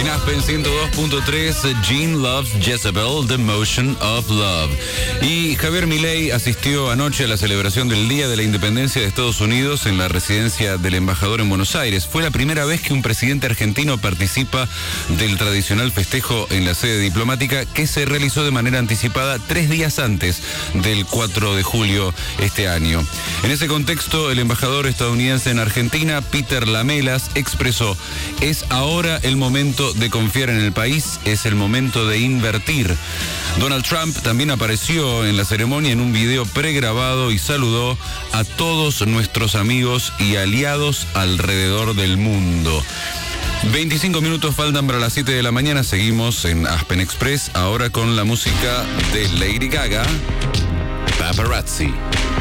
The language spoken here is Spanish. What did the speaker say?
En Aspen 102.3, Gene loves Jezebel, The Motion of Love. Y Javier Milei asistió anoche a la celebración del Día de la Independencia de Estados Unidos en la residencia del embajador en Buenos Aires. Fue la primera vez que un presidente argentino participa del tradicional festejo en la sede diplomática, que se realizó de manera anticipada 3 días antes del 4 de julio este año. En ese contexto, el embajador estadounidense en Argentina, Peter Lamelas, expresó: es ahora el momento de confiar en el país, es el momento de invertir. Donald Trump también apareció en la ceremonia en un video pregrabado y saludó a todos nuestros amigos y aliados alrededor del mundo. 25 minutos faltan para las 7 de la mañana. Seguimos en Aspen Express, ahora con la música de Lady Gaga, Paparazzi.